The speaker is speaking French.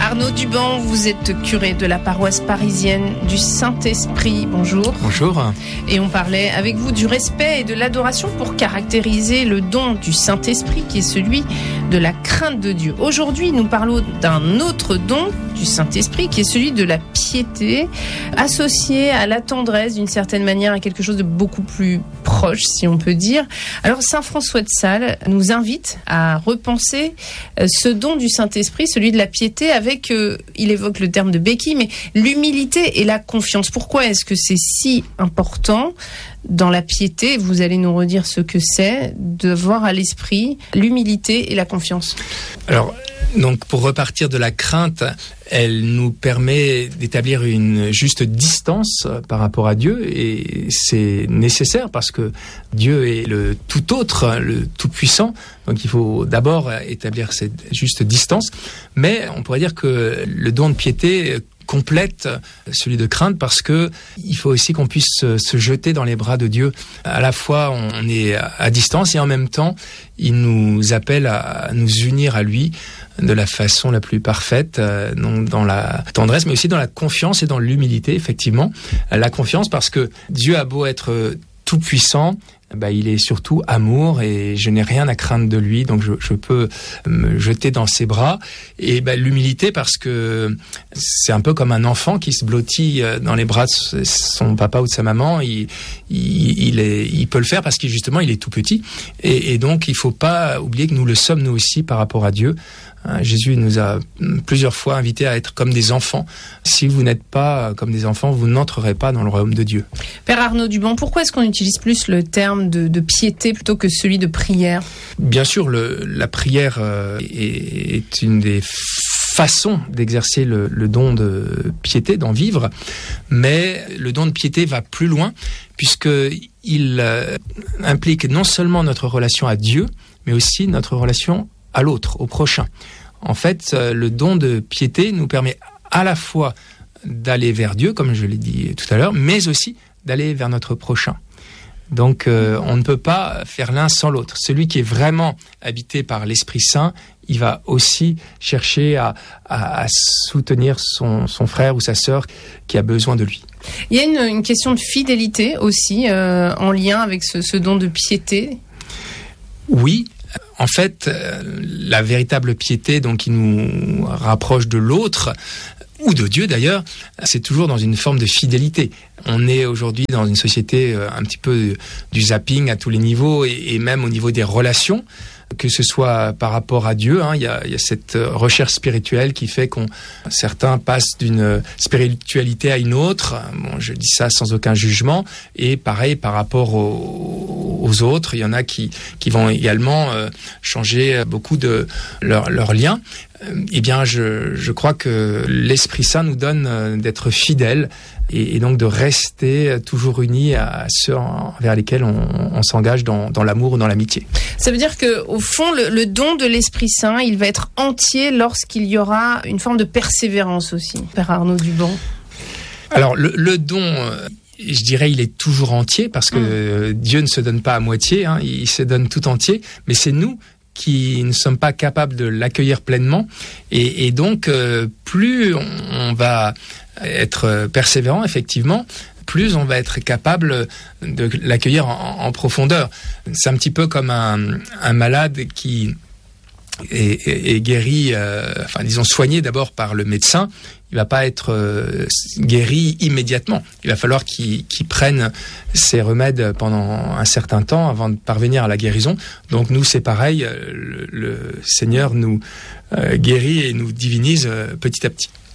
Arnaud Duban, vous êtes curé de la paroisse parisienne du Saint-Esprit. Bonjour. Bonjour. Et on parlait avec vous du respect et de l'adoration pour caractériser le don du Saint-Esprit qui est celui de la crainte de Dieu. Aujourd'hui, nous parlons d'un autre don du Saint-Esprit qui est celui de la piété, associé à la tendresse d'une certaine manière, à quelque chose de beaucoup plus proche, si on peut dire. Alors, Saint François de Sales nous invite à repenser ce don du Saint-Esprit, celui de la piété, avec, il évoque le terme de béquille, mais l'humilité et la confiance. Pourquoi est-ce que c'est si important dans la piété, vous allez nous redire ce que c'est, de voir à l'esprit l'humilité et la confiance? Alors, donc pour repartir de la crainte, elle nous permet d'établir une juste distance par rapport à Dieu, et c'est nécessaire parce que Dieu est le tout autre, le tout puissant. Donc il faut d'abord établir cette juste distance. Mais on pourrait dire que le don de piété complète celui de crainte, parce que il faut aussi qu'on puisse se jeter dans les bras de Dieu. À la fois, on est à distance, et en même temps, il nous appelle à nous unir à lui de la façon la plus parfaite, donc dans la tendresse, mais aussi dans la confiance et dans l'humilité, effectivement. La confiance, parce que Dieu a beau être tout puissant, il est surtout amour, et je n'ai rien à craindre de lui, donc je peux me jeter dans ses bras. Et l'humilité, parce que c'est un peu comme un enfant qui se blottit dans les bras de son papa ou de sa maman. Il peut le faire parce qu'il justement il est tout petit, et donc il faut pas oublier que nous le sommes nous aussi par rapport à Dieu. Jésus nous a plusieurs fois invités à être comme des enfants. Si vous n'êtes pas comme des enfants, vous n'entrerez pas dans le royaume de Dieu. Père Arnaud Duban, pourquoi est-ce qu'on utilise plus le terme de piété plutôt que celui de prière? Bien sûr, la prière est une des façons d'exercer le don de piété, d'en vivre, mais le don de piété va plus loin, puisqu'il implique non seulement notre relation à Dieu, mais aussi notre relation à l'autre, au prochain. En fait, le don de piété nous permet à la fois d'aller vers Dieu, comme je l'ai dit tout à l'heure, mais aussi d'aller vers notre prochain. Donc, on ne peut pas faire l'un sans l'autre. Celui qui est vraiment habité par l'Esprit Saint, il va aussi chercher à soutenir son frère ou sa sœur qui a besoin de lui. Il y a une question de fidélité aussi, en lien avec ce don de piété. Oui. En fait, la véritable piété, donc, qui nous rapproche de l'autre, ou de Dieu d'ailleurs, c'est toujours dans une forme de fidélité. On est aujourd'hui dans une société un petit peu du zapping à tous les niveaux, et même au niveau des relations, que ce soit par rapport à Dieu. Il y a cette recherche spirituelle qui fait certains passent d'une spiritualité à une autre. Bon, je dis ça sans aucun jugement. Et pareil par rapport aux autres, il y en a qui vont également changer beaucoup de leur lien. Eh bien, je crois que l'Esprit Saint nous donne d'être fidèles, et donc de rester toujours unis à ceux vers lesquels on s'engage dans l'amour ou dans l'amitié. Ça veut dire que, au fond, le don de l'Esprit Saint, il va être entier lorsqu'il y aura une forme de persévérance aussi, Père Arnaud Duban. Alors, le don, je dirais, il est toujours entier, parce que Dieu ne se donne pas à moitié, il se donne tout entier, mais c'est nous qui ne sommes pas capables de l'accueillir pleinement, et donc plus on va être persévérant, effectivement, plus on va être capable de l'accueillir en profondeur. C'est un petit peu comme un malade qui est guéri, soigné d'abord par le médecin. Il va pas être guéri immédiatement. Il va falloir qu'il prenne ses remèdes pendant un certain temps avant de parvenir à la guérison. Donc nous, c'est pareil, le Seigneur nous guérit et nous divinise petit à petit.